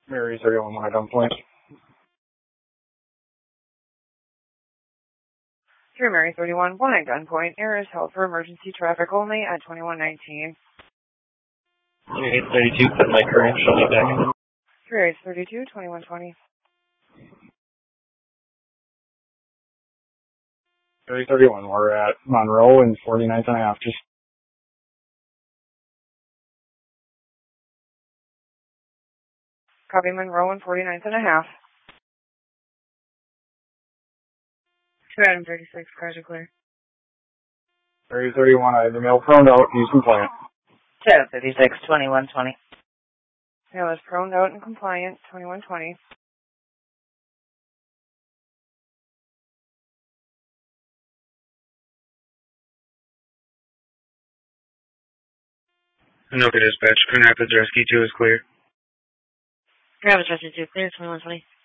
Mary 31 1 at gunpoint. 3 Mary 31 1 at gunpoint. Air is held for emergency traffic only at 2119. 3832, set my current, shall be back in. 3832, 2120. Mary 31, we're at Monroe and 49th and a half. Just Copy Monroe and 49th and a half. 2 Adam 36, cars are clear. Mary 31, I have the mail proned out, use compliant. 2 Adam 36, 2120. Mail is proned out and compliant, 2120. Anoka dispatch, Grand Rapids Rescue 2 is clear. Grand Rapids Rescue 2 clear, 2120.